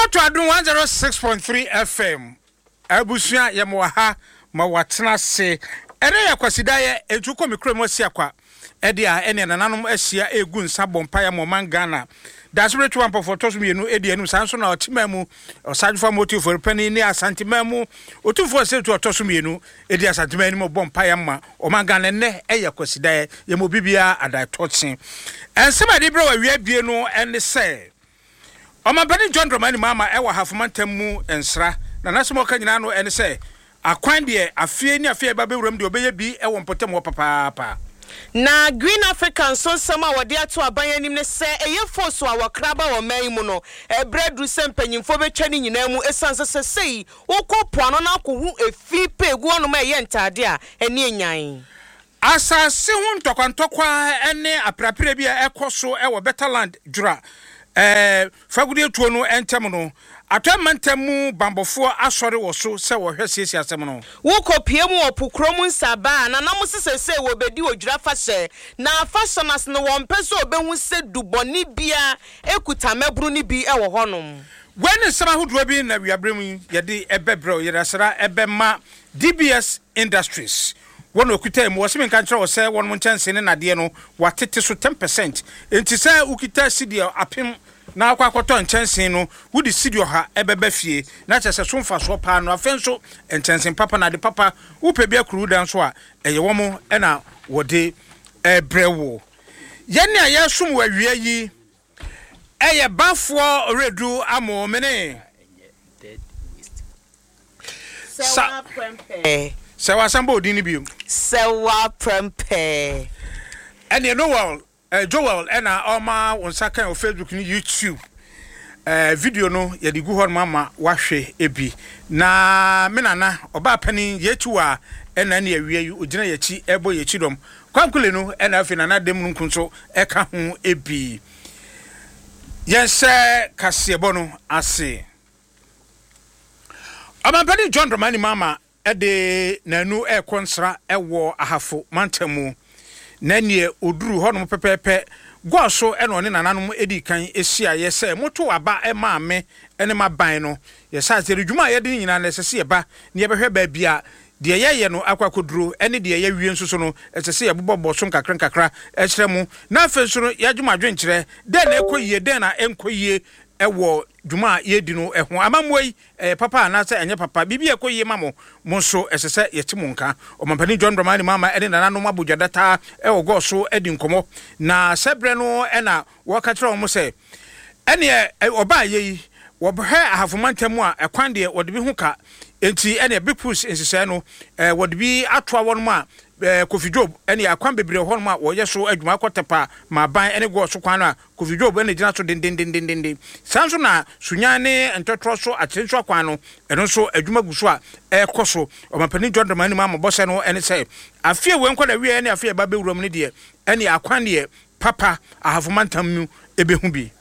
to adum 106.3 FM. Abusua yemwaha ma watena se. Ene yakwasida ye etuko mikremo siakwa. Edia ene nananom asia egu nsa bompa ya mo Ghana. Dasbre to ampo photos mienu edi enu sanso na otimemu osajfa motive for pani ni asantimemu otufo se to otoso mienu edi asantimenu mo bompa ya ma o Ghana ne yakwasida ye mo bibia adatotsen. Ensema de bro wa wiabie no ene se Omabani John Dramani mama ewa hafumantamu ensra na nasemo ka nyina no ene se akwan de afie ni afie ba bewuram de obeye bi ewo mpotem wo papa na Green African so sama wode ato abanyanim ne se eye force wa wakraba wo man mu no ebredru sempanyimfo betwa ni nyina mu esanse se sei wokopoano na akohu efi pegu ono ma eye ntade a ene enyan asase hu ntokwantokwa ene aprapre bia ekoso ewo Betterland jura fagude tuo no entem no atwamantamu bambofo asore wo so se wo hwesiesie asem no wo kopiemu opukrom nsaba na namusesese wo bedi odwira fahye na fashionas no wo mpeso obehu se duboni bia ekuta mebru ni bi ewo honom when sama hodo bi na wiabremu yede ebebro yerasra ebema DBS Industries wono okuta mu wosime kan kire wo se won mo ntense ne nade no watete so 10% enti se ukita sidia apem na akwakoto nchense no wudi sidio ha ebeba fie na chese so mfa so pa no afenso nchense papa na de papa upebia kuru dan so a eye womo na wode ebrewo yene ayesum wawie yi eye bafo redu amo mene sewa prempe sewa sambo odini biom sewa prempe ene no well Joel ena oma wonsaka on Facebook ni YouTube video no ye di gu hon mama wahwe ebi na menana oba pani yetu a ena na awie yi ogina yachi ebo yachi dom kwankule no ena afi na dem nkunso eka ho ebi yense kasebo no ase Amapani John Dramani mama ede nanu ekonsra ewo ahafo mantamu nanie oduru honom pepepe gwoso ene one nananom edi kan esia ye se moto aba e maame ene maban no ye sa se redwuma ye de nyina na sese ye ba ne ye behwe ba bia de ye no akwakoduru ene de ye wie nsuso no sese ye bobbo so nkakra e kire mu na afa nso no ye dwuma adwenkire de na ekoyie de na enkoyie ewo dwuma ye di no eho amamwei papa na se enye papa bibi ekoyie mamo monso esese ye timunka Omampani John Dramani mama ene nananom abodwadata ewo goso edi nkomo na sebre no ena waka kire mo se ene oba ye wo behwe ahafomantamu a ekwan de wode bi hu ka enti ene big push ensese no wode bi atoa won mu a Kofi Job ene akwan bebre hon ma wo yeso adwuma kotepa ma ban ene go so kwan a Kofi Job ene gina so den sanso na sunyane entotro so atrenso akwan no eno so adwuma guso a ekoso Omampani John Dramani ma bose no ene se afie we nkoda wie ene afie ba bewuram ne de ene akwan de papa ahafomantam mu ebehu bi